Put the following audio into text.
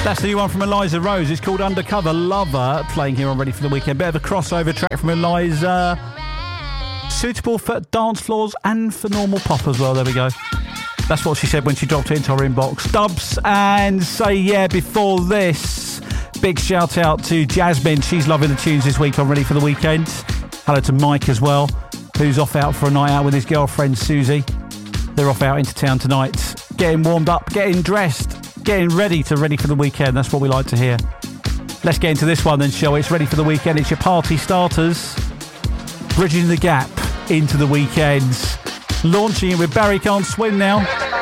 That's the new one from Eliza Rose. It's called Undercover Lover, playing here on Ready for the Weekend. Bit of a crossover track from Eliza. Suitable for dance floors and for normal pop as well. There we go. That's what she said when she dropped it into our inbox. Dubs and Say Yeah before this. Big shout out to Jasmine. She's loving the tunes this week on Ready for the Weekend. Hello to Mike as well, who's off out for a night out with his girlfriend Susie. They're off out into town tonight, getting warmed up, getting dressed, getting ready for the weekend. That's what we like to hear. Let's get into this one then, shall we? It's Ready for the Weekend. It's your party starters. Bridging the gap into the weekends. Launching it with Barry Can't Swim now.